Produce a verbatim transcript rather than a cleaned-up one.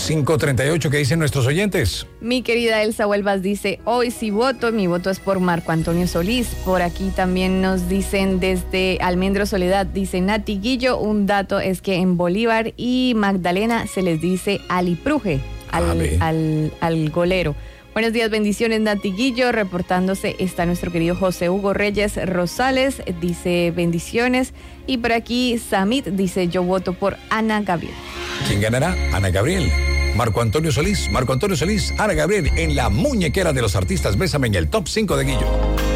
cinco treinta y ocho, ¿qué dicen nuestros oyentes? Mi querida Elsa Huelvas dice, hoy sí voto, mi voto es por Marco Antonio Solís. Por aquí también nos dicen desde Almendro Soledad, dice Nati Guillo, un dato es que en Bolívar y Magdalena se les dice alipruje al, al, al golero. Buenos días, bendiciones, Nati Guillo, reportándose está nuestro querido José Hugo Reyes Rosales, dice bendiciones, y por aquí Samit dice yo voto por Ana Gabriel. ¿Quién ganará? Ana Gabriel. Marco Antonio Solís, Marco Antonio Solís, Ana Gabriel en la muñequera de los artistas. Bésame en el top cinco de Guillo.